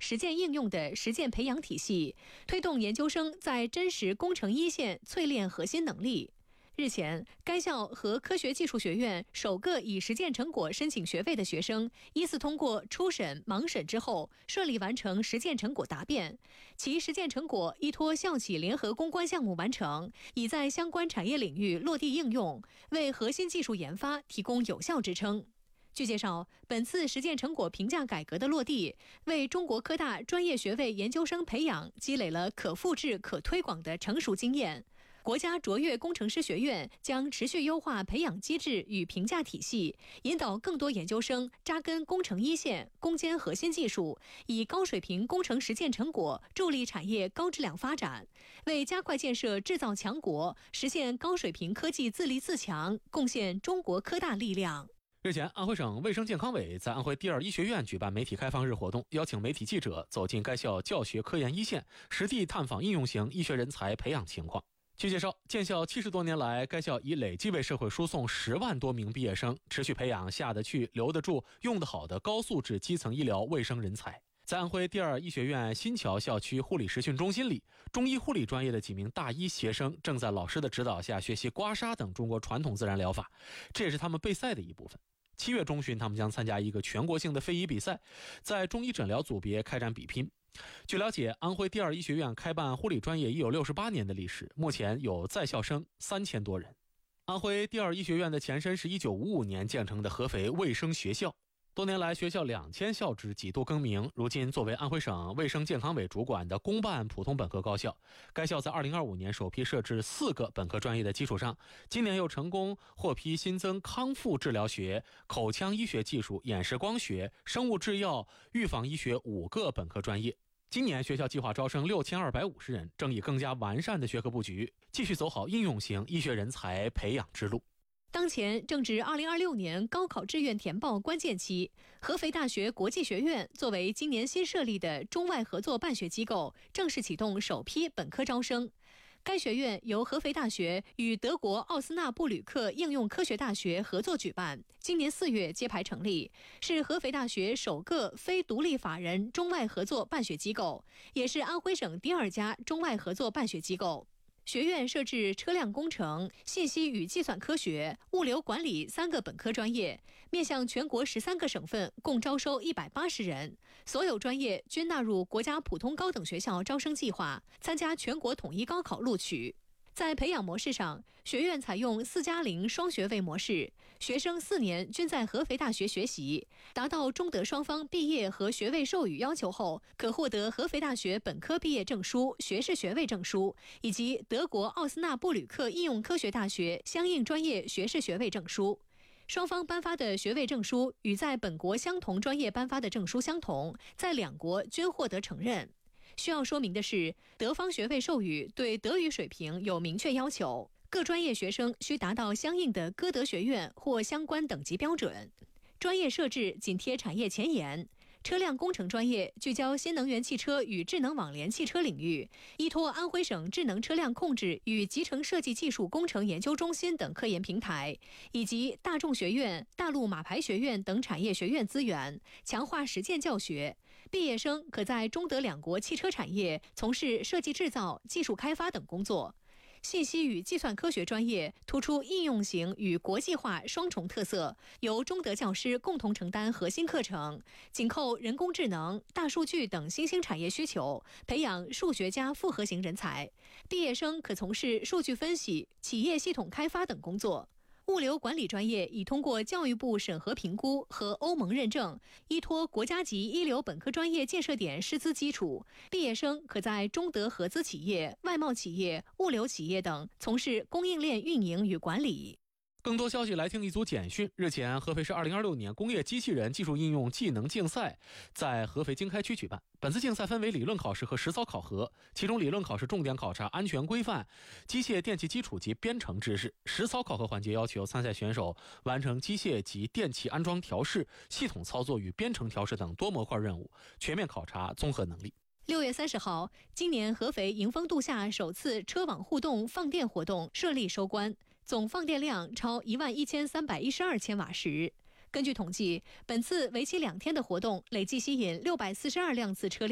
实践应用的实践培养体系，推动研究生在真实工程一线淬炼核心能力。日前，该校和科学技术学院首个以实践成果申请学位的学生，依次通过初审、盲审之后，顺利完成实践成果答辩。其实践成果依托校企联合攻关项目完成，已在相关产业领域落地应用，为核心技术研发提供有效支撑。据介绍，本次实践成果评价改革的落地，为中国科大专业学位研究生培养积累了可复制、可推广的成熟经验。国家卓越工程师学院将持续优化培养机制与评价体系，引导更多研究生扎根工程一线，攻坚核心技术，以高水平工程实践成果助力产业高质量发展，为加快建设制造强国、实现高水平科技自立自强贡献中国科大力量。 日前，安徽省卫生健康委在安徽第二医学院举办媒体开放日活动，邀请媒体记者走进该校教学科研一线，实地探访应用型医学人才培养情况。据介绍，建校70多年来，该校已累计为社会输送10万多名毕业生，持续培养下得去、留得住、用得好的高素质基层医疗卫生人才。在安徽第二医学院新桥校区护理实训中心里，中医护理专业的几名大一学生正在老师的指导下学习刮痧等中国传统自然疗法，这也是他们备赛的一部分。7月中旬，他们将参加一个全国性的非遗比赛，在中医诊疗组别开展比拼。据了解，安徽第二医学院开办护理专业已有68年的历史，目前有在校生3000多人。安徽第二医学院的前身是1955年建成的合肥卫生学校，多年来学校2000校址几度更名，如今作为安徽省卫生健康委主管的公办普通本科高校，该校在2025年首批设置4个本科专业的基础上，今年又成功获批新增康复治疗学、口腔医学技术、眼视光学、生物制药、预防医学5个本科专业。今年学校计划招生6250人，正以更加完善的学科布局，继续走好应用型医学人才培养之路。 当前正值2026年高考志愿填报关键期，合肥大学国际学院作为今年新设立的中外合作办学机构，正式启动首批本科招生。该学院由合肥大学与德国奥斯纳布吕克应用科学大学合作举办，今年4月揭牌成立，是合肥大学首个非独立法人中外合作办学机构，也是安徽省第2家中外合作办学机构。学院设置车辆工程、信息与计算科学、物流管理3个本科专业，面向全国13个省份，共招收180人。所有专业均纳入国家普通高等学校招生计划，参加全国统一高考录取。在培养模式上，学院采用4+0双学位模式，学生4年均在合肥大学学习，达到中德双方毕业和学位授予要求后，可获得合肥大学本科毕业证书、学士学位证书，以及德国奥斯纳布吕克应用科学大学相应专业学士学位证书。双方颁发的学位证书与在本国相同专业颁发的证书相同，在2国均获得承认。需要说明的是，德方学位授予对德语水平有明确要求，各专业学生需达到相应的歌德学院或相关等级标准。专业设置紧贴产业前沿，车辆工程专业聚焦新能源汽车与智能网联汽车领域，依托安徽省智能车辆控制与集成设计技术工程研究中心等科研平台，以及大众学院、大陆马牌学院等产业学院资源，强化实践教学。毕业生可在中德2国汽车产业从事设计制造、技术开发等工作。信息与计算科学专业突出应用型与国际化双重特色，由中德教师共同承担核心课程，紧扣人工智能、大数据等新兴产业需求，培养数学家复合型人才。毕业生可从事数据分析、企业系统开发等工作。物流管理专业已通过教育部审核评估和欧盟认证，依托国家级一流本科专业建设点师资基础，毕业生可在中德合资企业、外贸企业、物流企业等从事供应链运营与管理。 更多消息来听一组简讯。日前，合肥市2026年工业机器人技术应用技能竞赛在合肥经开区举办。本次竞赛分为理论考试和实操考核，其中理论考试重点考察安全规范、机械电气基础及编程知识，实操考核环节要求参赛选手完成机械及电气安装调试、系统操作与编程调试等多模块任务，全面考察综合能力。 6月30号，今年合肥迎风度夏首次车网互动放电活动顺利收官，总放电量超11312千瓦时。根据统计，本次为期2天的活动累计吸引642辆次车辆。